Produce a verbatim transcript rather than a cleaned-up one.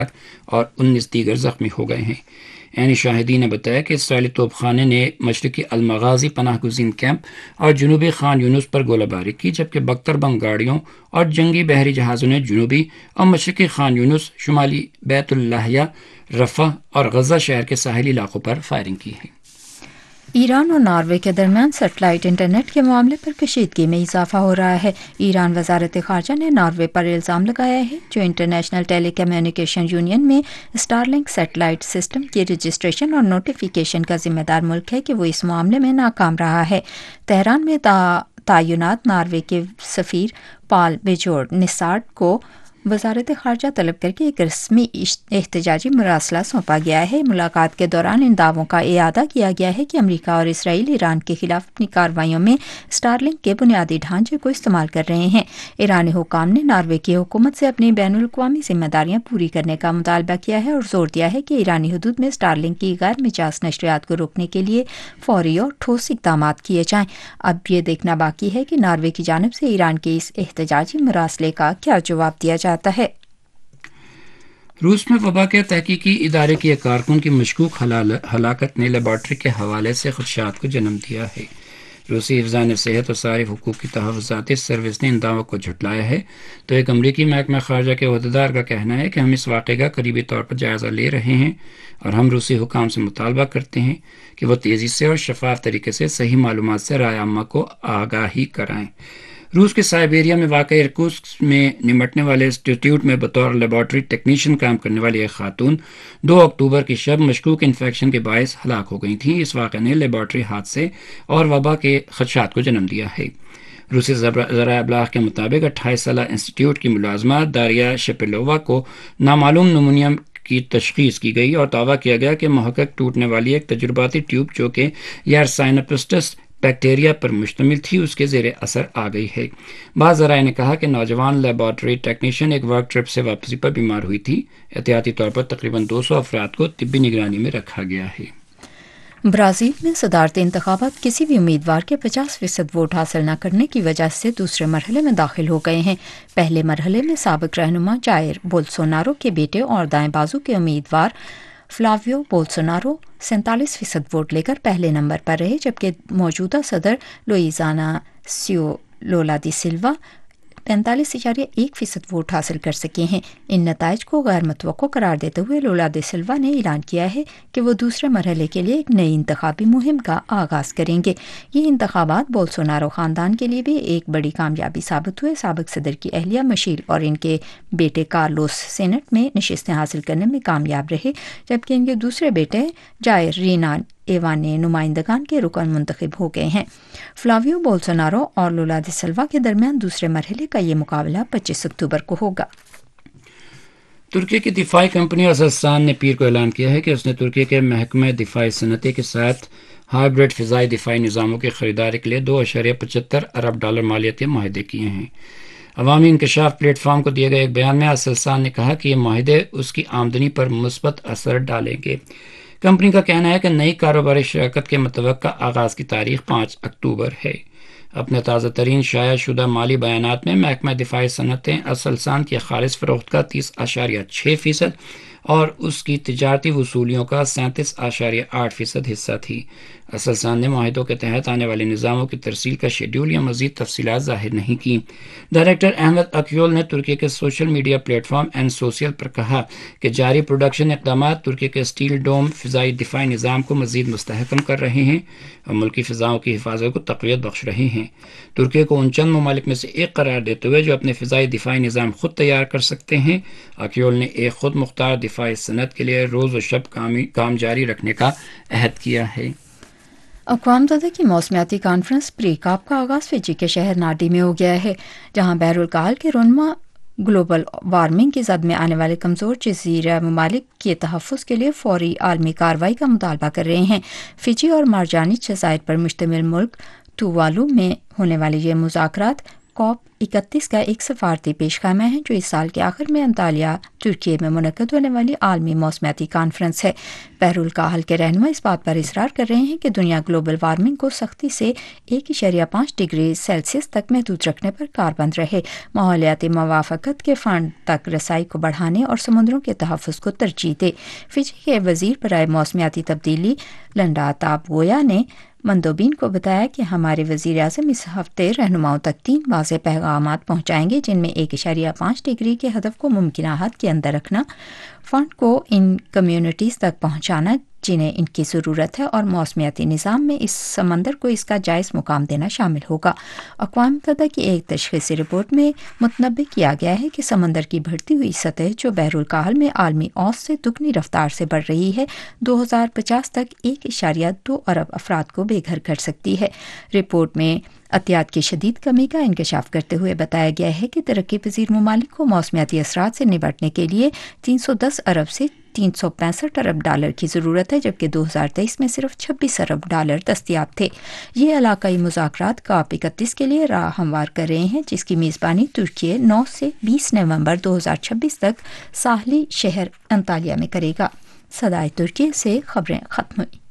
اور انیس دیگر زخمی ہو گئے ہیں۔ عینی شاہدین نے بتایا کہ اسرائیلی توپ خانے نے مشرقی المغازی پناہ گزین کیمپ اور جنوبی خان یونس پر گولہ باری کی، جبکہ بختر بم گاڑیوں اور جنگی بحری جہازوں نے جنوبی اور مشرقی خان یونس، شمالی بیت اللحیہ، رفح اور غزہ شہر کے ساحلی علاقوں پر فائرنگ کی ہے۔ ایران اور ناروے کے درمیان سیٹلائٹ انٹرنیٹ کے معاملے پر کشیدگی میں اضافہ ہو رہا ہے۔ ایران وزارت خارجہ نے ناروے پر الزام لگایا ہے، جو انٹرنیشنل ٹیلی کمیونیکیشن یونین میں اسٹار لنک سیٹلائٹ سسٹم کی رجسٹریشن اور نوٹیفیکیشن کا ذمہ دار ملک ہے، کہ وہ اس معاملے میں ناکام رہا ہے۔ تہران میں تعینات ناروے کے سفیر پال بیجور نسارڈ کو وزارت خارجہ طلب کر کے ایک رسمی احتجاجی مراسلہ سونپا گیا ہے۔ ملاقات کے دوران ان دعووں کا اعادہ کیا گیا ہے کہ امریکہ اور اسرائیل ایران کے خلاف اپنی کارروائیوں میں اسٹار لنک کے بنیادی ڈھانچے کو استعمال کر رہے ہیں۔ ایرانی حکام نے ناروے کی حکومت سے اپنی بین الاقوامی ذمہ داریاں پوری کرنے کا مطالبہ کیا ہے اور زور دیا ہے کہ ایرانی حدود میں اسٹار لنک کی غیر مجاز نشریات کو روکنے کے لیے فوری اور ٹھوس اقدامات کیے جائیں۔ اب یہ دیکھنا باقی ہے کہ ناروے کی جانب سے ایران کے اس احتجاجی مراسلے کا کیا جواب دیا جاتا ہے۔ روس میں وبا کے تحقیقی ادارے کی ایک کارکن کی مشکوک ہلاکت نے لیبارٹری کے حوالے سے خدشات کو جنم دیا ہے۔ روسی حفظان صحت اور صارف حقوق کی تحفظاتی سروس نے ان دعووں کو جھٹلایا ہے، تو ایک امریکی محکمہ خارجہ کے عہدیدار کا کہنا ہے کہ ہم اس واقعے کا قریبی طور پر جائزہ لے رہے ہیں اور ہم روسی حکام سے مطالبہ کرتے ہیں کہ وہ تیزی سے اور شفاف طریقے سے صحیح معلومات سے رائے عامہ کو آگاہی کرائیں۔ روس کے سائبیریا میں واقع ارکوتسک میں نمٹنے والے انسٹیٹیوٹ میں بطور لیبارٹری ٹیکنیشین کام کرنے والی ایک خاتون دو اکتوبر کی شب مشکوک انفیکشن کے باعث ہلاک ہو گئی تھیں۔ اس واقعے نے لیبارٹری حادثے اور وبا کے خدشات کو جنم دیا ہے۔ روسی ذرائع ابلاغ کے مطابق اٹھائیس سالہ انسٹیٹیوٹ کی ملازمہ داریا شپیلووا کو نامعلوم نمونیا کی تشخیص کی گئی اور دعویٰ کیا گیا کہ محقق ٹوٹنے والی ایک تجرباتی ٹیوب جو کہ یارسائنوپسٹس بیکٹیریا پر مشتمل تھی اس کے زیر اثر آ گئی ہے۔ بعض ذرائع نے کہا کہ نوجوان لیبارٹری ٹیکنیشین ایک ورک ٹرپ سے واپسی پر بیمار ہوئی تھی۔ احتیاطی طور پر تقریباً دو سو افراد کو طبی نگرانی میں رکھا گیا ہے۔ برازیل میں صدارتی انتخابات کسی بھی امیدوار کے پچاس فیصد ووٹ حاصل نہ کرنے کی وجہ سے دوسرے مرحلے میں داخل ہو گئے ہیں۔ پہلے مرحلے میں سابق رہنما جائر بولسونارو کے بیٹے اور دائیں بازو کے امیدوار فلاویو بولسونارو سینتالیس فیصد ووٹ لے کر پہلے نمبر پر رہے، جبکہ موجودہ صدر لوئیزانا سیو لولا دی سلوا پینتالیس اشاریہ ایک فیصد ووٹ حاصل کر سکے ہیں۔ ان نتائج کو غیر متوقع قرار دیتے ہوئے لولا دی سلوا نے اعلان کیا ہے کہ وہ دوسرے مرحلے کے لیے ایک نئی انتخابی مہم کا آغاز کریں گے۔ یہ انتخابات بولسونارو خاندان کے لیے بھی ایک بڑی کامیابی ثابت ہوئے۔ سابق صدر کی اہلیہ مشیل اور ان کے بیٹے کارلوس سینٹ میں نشستیں حاصل کرنے میں کامیاب رہے، جبکہ ان کے دوسرے بیٹے جائر رینان ایوانے نمائندگان کے رکن منتخب ہو گئے ہیں۔ فلاویو بولسونارو اور لولا دی سلوا کے درمیان دوسرے مرحلے کا یہ مقابلہ پچیس اکتوبر کو ہوگا۔ ترکی کی دفاعی کمپنی اسلسان نے پیر کو اعلان کیا ہے کہ اس نے ترکی کے محکمہ دفاعی صنعت کے ساتھ ہائبرڈ فضائی دفاعی نظاموں کی خریداری کے لیے دو اشاریہ پچہتر ارب ڈالر مالیتی معاہدے کیے ہیں۔ عوامی انکشاف پلیٹ فارم کو دیے گئے ایک بیان میں اسلسان نے کہا کہ یہ معاہدے اس کی آمدنی پر مثبت اثر ڈالیں گے۔ کمپنی کا کہنا ہے کہ نئی کاروباری شراکت کے متوقع آغاز کی تاریخ پانچ اکتوبر ہے۔ اپنے تازہ ترین شائع شدہ مالی بیانات میں محکمہ دفاعی صنعتیں اسلسان کی خالص فروخت کا تیس اشاریہ چھ فیصد اور اس کی تجارتی وصولیوں کا سینتیس اشاریہ آٹھ فیصد حصہ تھی۔ اسلسان نے معاہدوں کے تحت آنے والے نظاموں کی ترسیل کا شیڈول یا مزید تفصیلات ظاہر نہیں کی۔ ڈائریکٹر احمد اکیول نے ترکی کے social media plate form N social پر کہا کہ جاری پروڈکشن اقدامات ترکی کے اسٹیل ڈوم فضائی دفاعی نظام کو مزید مستحکم کر رہے ہیں اور ملکی فضاؤں کی حفاظت کو تقویت بخش رہے ہیں۔ ترکی کو ان چند ممالک میں سے ایک قرار دیتے ہوئے جو اپنے فضائی دفاعی نظام خود تیار کر سکتے ہیں، اکیول نے ایک خود مختار دفاعی صنعت کے لیے روز و شب کام جاری رکھنے کا عہد کیا ہے۔ اقوام متحدہ کی موسمیاتی کانفرنس پری کاپ کا آغاز فجی کے شہر ناڈی میں ہو گیا ہے، جہاں بحر الکاہل کے رہنما گلوبل وارمنگ کی زد میں آنے والے کمزور جزیرہ ممالک کے تحفظ کے لیے فوری عالمی کارروائی کا مطالبہ کر رہے ہیں۔ فجی اور مارجانی جزائر پر مشتمل ملک ٹووالو میں ہونے والے یہ مذاکرات कॉप इकतीस का एक सफारती पेशखाना है जो इस साल के आखिर में अंतालिया तुर्की में मुनक्कद होने वाली आलमी मौसमियाती कॉन्फ्रेंस है। बहरुल काहल के रहनुमा इस बात पर इसरार कर रहे हैं कि दुनिया ग्लोबल वार्मिंग को सख्ती से एक इशारिया पाँच डिग्री सेल्सियस तक महदूद रखने पर कारबंद रहे, माहौलियाती मवाफकत के फंड तक रसाई को बढ़ाने और समुद्रों के तहफ़्फ़ुज़ को तरजीह दे। फिजी के वज़ीर बराए मौसमियाती तब्दीली लंडा ताबगोया ने मंदोबीन को बताया कि हमारे वज़ीर आज़म इस हफ्ते रहनुमाओं तक तीन वाज़ेह पैगामात पहुँचाएंगे, जिनमें एक इशारिया पाँच डिग्री के हदफ को मुमकिन हद के अंदर रखना, फंड को इन कम्यूनिटीज़ तक पहुँचाना जिन्हें इनकी ज़रूरत है, और मौसमियाती निज़ाम में इस समंदर को इसका जायज़ मुकाम देना शामिल होगा। अक़वाम मुत्तहिदा की एक तशख़ीसी रिपोर्ट में मुतनब्बे किया गया है कि समंदर की बढ़ती हुई सतह जो बहरुल काहल में आलमी औसत से दुगनी रफ्तार से बढ़ रही है, दो हज़ार पचास तक एक इशारिया दो अरब अफराद को बेघर कर सकती है। रिपोर्ट में अतियात की शदीद कमी का इंकशाफ करते हुए बताया गया है कि तरक्की पजीर ममालिक को मौसमियाती असरात से निपटने के लिए तीन सौ दस अरब से तीन सौ पैंसठ अरब डॉलर की ज़रूरत है, जबकि दो हज़ार तेईस में सिर्फ छब्बीस अरब डॉलर दस्तियाब थे। ये इलाकाई मुज़ाकरात कॉप इकतीस के लिए राह हमवार कर रहे हैं, जिसकी मेज़बानी तुर्की नौ से बीस नवंबर दो हज़ार छब्बीस तक साहली शहर अंतालिया में करेगा। सदाए तुर्की से खबरें खत्म हुई।